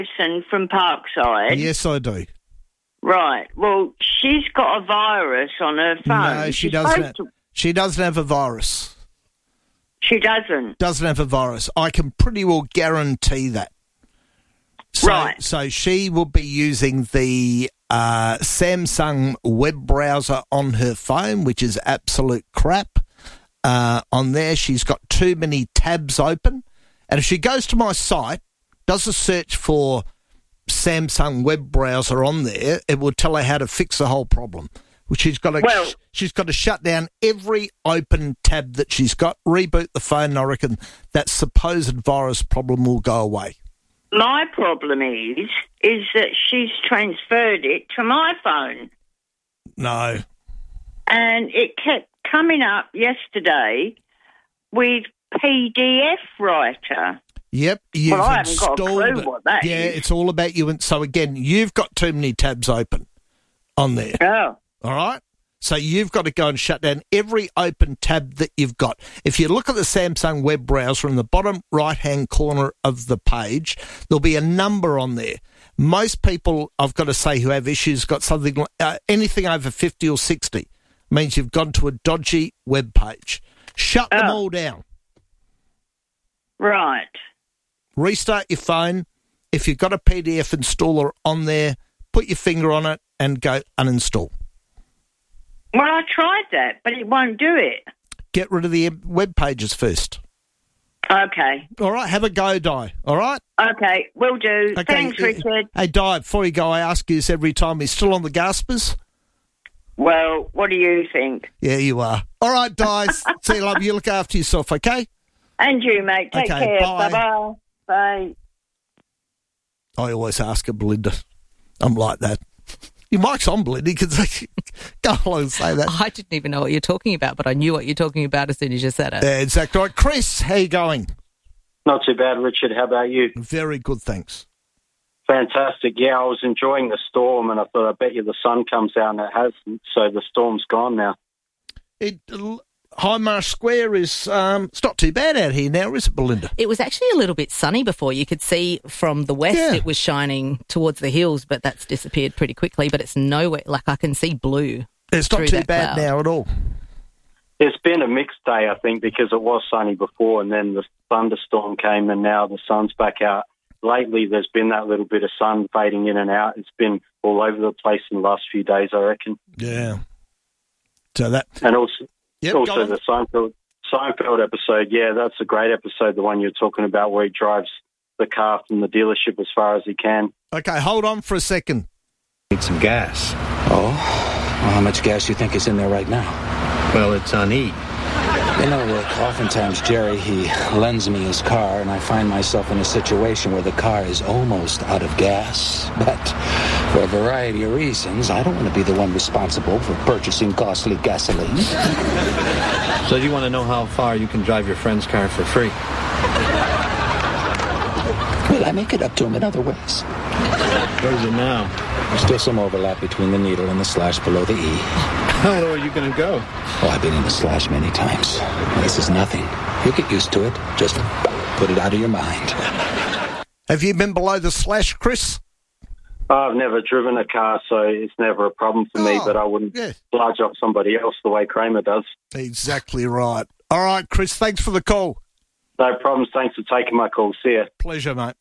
Alison from Parkside. Yes, I do. Right. Well, she's got a virus on her phone. No, she doesn't. She doesn't have a virus. She doesn't? Doesn't have a virus. I can pretty well guarantee that. Right. So she will be using the Samsung web browser on her phone, which is absolute crap. On there, she's got too many tabs open. And if she goes to my site, does a search for Samsung web browser on there, it will tell her how to fix the whole problem. Which she's got to shut down every open tab that she's got, reboot the phone, and I reckon that supposed virus problem will go away. My problem is that she's transferred it to my phone. No. And it kept coming up yesterday with PDF Writer. Yep, you've I haven't installed got a clue it. what that yeah, is. it's all about you. And so again, you've got too many tabs open on there. Oh. All right? So you've got to go and shut down every open tab that you've got. If you look at the Samsung web browser in the bottom right-hand corner of the page, there'll be a number on there. Most people, I've got to say, who have issues, got something anything over 50 or 60, means you've gone to a dodgy web page. Shut them all down. Right. Restart your phone. If you've got a PDF installer on there, put your finger on it and go uninstall. Well, I tried that, but it won't do it. Get rid of the web pages first. Okay. All right, have a go, Di. All right? Okay, will do. Okay. Thanks, Richard. Hey, Di, before you go, I ask you this every time. Are you still on the Gaspers? Well, what do you think? Yeah, you are. All right, Di. See you, love. You look after yourself, okay? And you, mate. Take care. Bye. Bye-bye. Bye. I always ask her, Belinda. I'm like that. Your mic's on, Belinda. You can go along and say that. I didn't even know what you're talking about, but I knew what you're talking about as soon as you said it. Yeah, exactly right. Chris, how you going? Not too bad, Richard. How about you? Very good, thanks. Fantastic. Yeah, I was enjoying the storm, and I thought, I bet you the sun comes out, and it hasn't, so the storm's gone now. Highmarsh Square is it's not too bad out here now, is it, Belinda? It was actually a little bit sunny before. You could see from the west it was shining towards the hills, but that's disappeared pretty quickly. But it's nowhere, like I can see blue. It's not too bad now at all. It's been a mixed day, I think, because it was sunny before and then the thunderstorm came and now the sun's back out. Lately, there's been that little bit of sun fading in and out. It's been all over the place in the last few days, I reckon. Yeah. So that... And also... Yep, also, the Seinfeld episode, yeah, that's a great episode, the one you're talking about where he drives the car from the dealership as far as he can. Okay, hold on for a second. Need some gas. Oh? Well, how much gas do you think is in there right now? Well, it's on E. You know, Rick, oftentimes Jerry, he lends me his car, and I find myself in a situation where the car is almost out of gas. But for a variety of reasons, I don't want to be the one responsible for purchasing costly gasoline. So you want to know how far you can drive your friend's car for free? Well, I make it up to him in other ways. What is it now? There's still some overlap between the needle and the slash below the E. How low are you going to go? Oh, I've been in the slash many times. This is nothing. You'll get used to it. Just put it out of your mind. Have you been below the slash, Chris? I've never driven a car, so it's never a problem for me, but I wouldn't bludge off somebody else the way Kramer does. Exactly right. All right, Chris, thanks for the call. No problems. Thanks for taking my call. See ya. Pleasure, mate.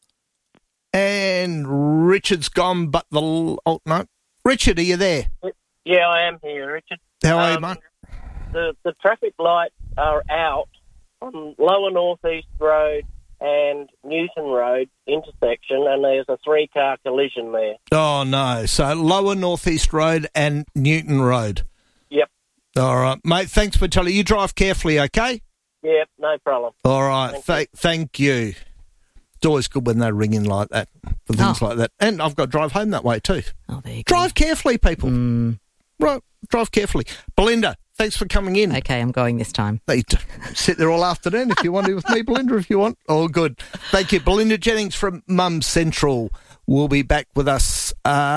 And Richard's gone, but no. Richard, are you there? Yeah, I am here, Richard. How are you, mate? The traffic lights are out on Lower North East Road and Newton Road intersection, and there's a 3-car collision there. Oh, no. So Lower North East Road and Newton Road. Yep. All right. Mate, thanks for telling. You drive carefully, okay? Yep, no problem. All right. Thank you. It's always good when they ring in like that, for things like that. And I've got to drive home that way too. Oh, there you go. Drive carefully, people. Right, drive carefully. Belinda, thanks for coming in. Okay, I'm going this time. Sit there all afternoon if you want to with me, Belinda, if you want. Oh, good. Thank you. Belinda Jennings from Mum Central will be back with us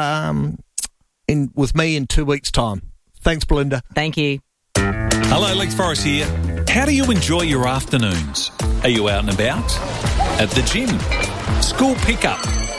with me in 2 weeks' time. Thanks, Belinda. Thank you. Hello, Lex Forrest here. How do you enjoy your afternoons? Are you out and about? At the gym? School pickup.